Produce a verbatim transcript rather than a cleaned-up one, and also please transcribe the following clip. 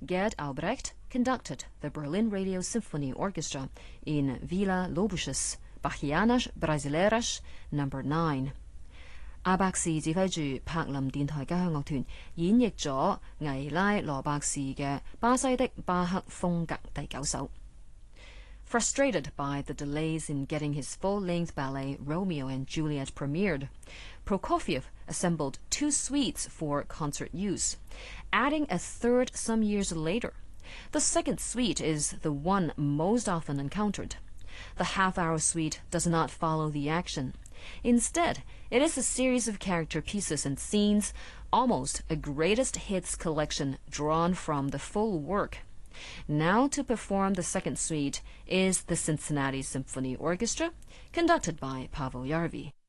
Gerd Albrecht conducted the Berlin Radio Symphony Orchestra in Villa Lobos's Bachianas Brasileiras number nine。阿伯士指揮住柏林電台交響樂團演繹咗危拉羅伯士嘅巴西的巴克風格第九首。Frustrated by the delays in getting his full-length ballet Romeo and Juliet premiered, Prokofiev assembled two suites for concert use, adding a third some years later. The second suite is the one most often encountered. The half-hour suite does not follow the action. Instead, it is a series of character pieces and scenes, almost a greatest hits collection drawn from the full work. Now to perform the second suite is the Cincinnati Symphony Orchestra, conducted by Pavel Yarvi.